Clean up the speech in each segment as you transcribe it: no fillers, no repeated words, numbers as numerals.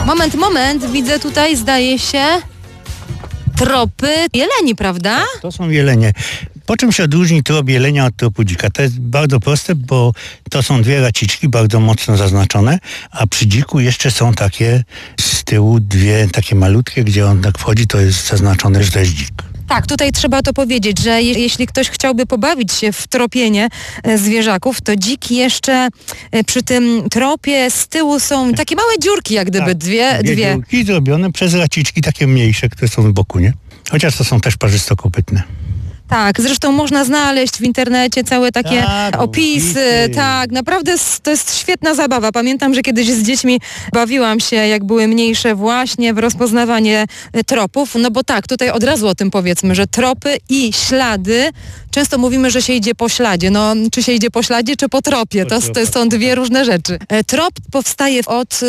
Moment, widzę tutaj, zdaje się, tropy jeleni, prawda? Tak, to są jelenie. Po czym się odróżni trop jelenia od tropu dzika? To jest bardzo proste, bo to są dwie raciczki bardzo mocno zaznaczone, a przy dziku jeszcze są takie z tyłu dwie takie malutkie, gdzie on tak wchodzi, to jest zaznaczone, że to jest dzik. Tak, tutaj trzeba to powiedzieć, że jeśli ktoś chciałby pobawić się w tropienie zwierzaków, to dziki jeszcze przy tym tropie z tyłu są takie małe dziurki, jak gdyby Tak, dwie. dziurki zrobione przez raciczki takie mniejsze, które są z boku, nie? Chociaż to są też parzystokopytne. Tak, zresztą można znaleźć w internecie całe takie opisy. Tak, naprawdę to jest świetna zabawa. Pamiętam, że kiedyś z dziećmi bawiłam się, jak były mniejsze, właśnie w rozpoznawanie tropów. No bo tak, tutaj od razu o tym powiedzmy, że tropy i ślady, często mówimy, że się idzie po śladzie. No, czy się idzie po śladzie, czy po tropie? To są dwie różne rzeczy. Trop powstaje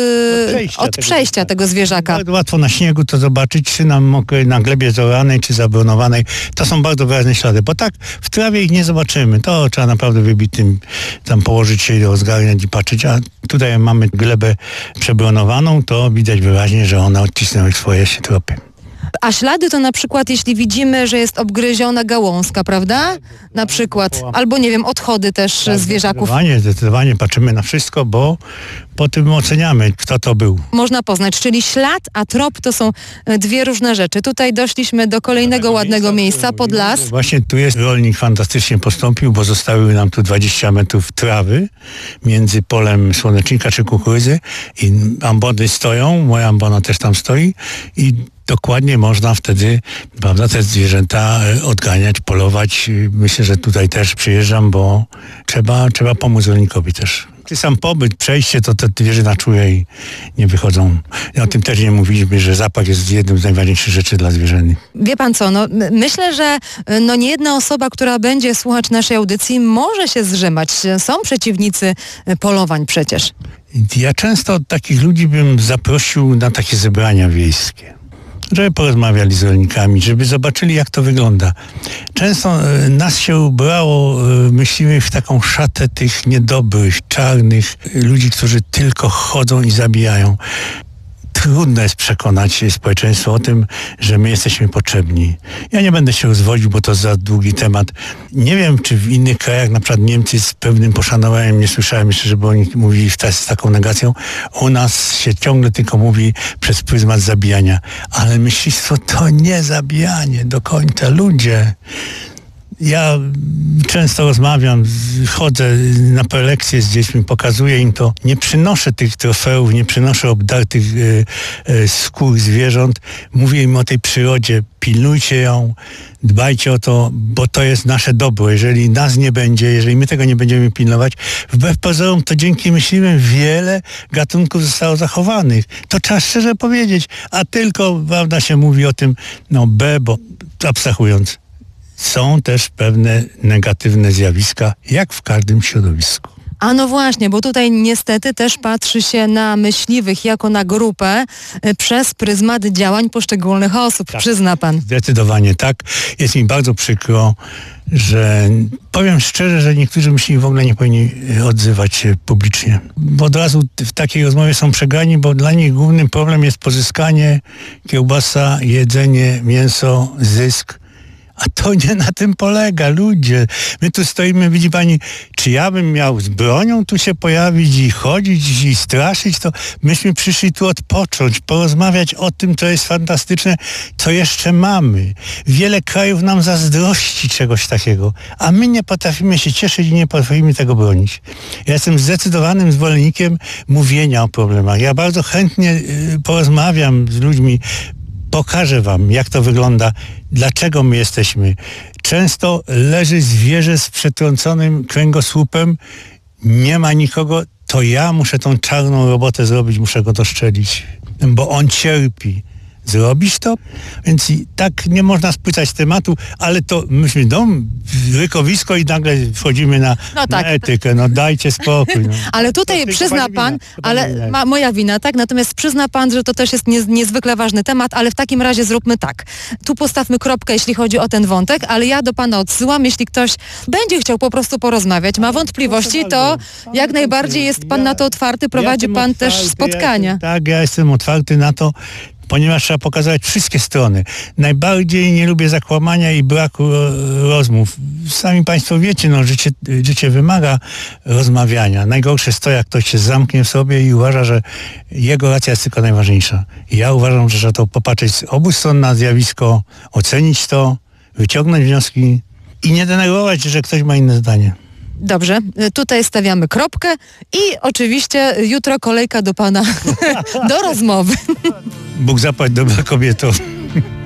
od przejścia tego zwierzaka. Bardzo łatwo na śniegu to zobaczyć, czy na glebie zoranej, czy zabrunowanej. To są bardzo wyraźne ślady, bo tak w trawie ich nie zobaczymy. To trzeba naprawdę wybitnym tam położyć się i rozgarniać i patrzeć, a tutaj mamy glebę przebrunowaną, to widać wyraźnie, że one odcisnęły swoje tropy. A ślady to na przykład, jeśli widzimy, że jest obgryziona gałązka, prawda? Na przykład. Albo, nie wiem, odchody też tak, zwierzaków. Zdecydowanie patrzymy na wszystko, bo po tym oceniamy, kto to był. Można poznać, czyli ślad, a trop to są dwie różne rzeczy. Tutaj doszliśmy do kolejnego ładnego miejsca pod las. Właśnie tu jest rolnik fantastycznie postąpił, bo zostały nam tu 20 metrów trawy między polem słonecznika czy kukurydzy i ambony stoją, moja ambona też tam stoi i dokładnie można wtedy, prawda, te zwierzęta odganiać, polować. Myślę, że tutaj też przyjeżdżam, bo trzeba pomóc rolnikowi też. Sam pobyt, przejście, to te zwierzęta czuje i nie wychodzą. O tym też nie mówiliśmy, że zapach jest jednym z najważniejszych rzeczy dla zwierzęt. Wie pan co, myślę, że nie jedna osoba, która będzie słuchać naszej audycji, może się zrzymać. Są przeciwnicy polowań przecież. Ja często takich ludzi bym zaprosił na takie zebrania wiejskie, żeby porozmawiali z rolnikami, żeby zobaczyli, jak to wygląda. Często nas się ubrało, myślimy, w taką szatę tych niedobrych, czarnych ludzi, którzy tylko chodzą i zabijają. Trudno jest przekonać społeczeństwo o tym, że my jesteśmy potrzebni. Ja nie będę się rozwodził, bo to za długi temat. Nie wiem, czy w innych krajach, na przykład Niemcy z pewnym poszanowaniem, nie słyszałem jeszcze, żeby oni mówili z taką negacją. U nas się ciągle tylko mówi przez pryzmat zabijania. Ale myślistwo to nie zabijanie do końca. Ludzie. Ja często rozmawiam, chodzę na prelekcje z dziećmi, pokazuję im to. Nie przynoszę tych trofeów, nie przynoszę obdartych skór zwierząt. Mówię im o tej przyrodzie. Pilnujcie ją, dbajcie o to, bo to jest nasze dobro. Jeżeli nas nie będzie, jeżeli my tego nie będziemy pilnować, wbrew pozorom to dzięki myśliwym wiele gatunków zostało zachowanych. To trzeba szczerze powiedzieć. A tylko, prawda, się mówi o tym, bo abstrahując. Są też pewne negatywne zjawiska, jak w każdym środowisku. A no właśnie, bo tutaj niestety też patrzy się na myśliwych jako na grupę przez pryzmat działań poszczególnych osób, tak, przyzna pan. Zdecydowanie tak. Jest mi bardzo przykro, że powiem szczerze, że niektórzy myśliwi w ogóle nie powinni odzywać się publicznie. Bo od razu w takiej rozmowie są przegrani, bo dla nich głównym problem jest pozyskanie, kiełbasa, jedzenie, mięso, zysk. A to nie na tym polega, ludzie. My tu stoimy, widzi pani, czy ja bym miał z bronią tu się pojawić i chodzić i straszyć, to myśmy przyszli tu odpocząć, porozmawiać o tym, co jest fantastyczne, co jeszcze mamy. Wiele krajów nam zazdrości czegoś takiego, a my nie potrafimy się cieszyć i nie potrafimy tego bronić. Ja jestem zdecydowanym zwolennikiem mówienia o problemach. Ja bardzo chętnie porozmawiam z ludźmi, pokażę wam, jak to wygląda, dlaczego my jesteśmy. Często leży zwierzę z przetrąconym kręgosłupem, nie ma nikogo, to ja muszę tą czarną robotę zrobić, muszę go doszczelić, bo on cierpi. zrobisz to? Więc tak nie można spłycać tematu, ale to myśmy rykowisko i nagle wchodzimy na etykę. No dajcie spokój. No. Ale tutaj przyzna pan, moja wina, tak? Natomiast przyzna pan, że to też jest niezwykle ważny temat, ale w takim razie zróbmy tak. Tu postawmy kropkę, jeśli chodzi o ten wątek, ale ja do pana odsyłam, jeśli ktoś będzie chciał po prostu porozmawiać, ma wątpliwości, to jak najbardziej jest pan na to otwarty, prowadzi pan też spotkania. Ja jestem otwarty na to, ponieważ trzeba pokazać wszystkie strony. Najbardziej nie lubię zakłamania i braku rozmów. Sami państwo wiecie, no, życie wymaga rozmawiania. Najgorsze jest to, jak ktoś się zamknie w sobie i uważa, że jego racja jest tylko najważniejsza. I ja uważam, że trzeba to popatrzeć z obu stron na zjawisko, ocenić to, wyciągnąć wnioski i nie denerwować, że ktoś ma inne zdanie. Dobrze, tutaj stawiamy kropkę i oczywiście jutro kolejka do pana do rozmowy. Bóg zapłać, dobra kobieto.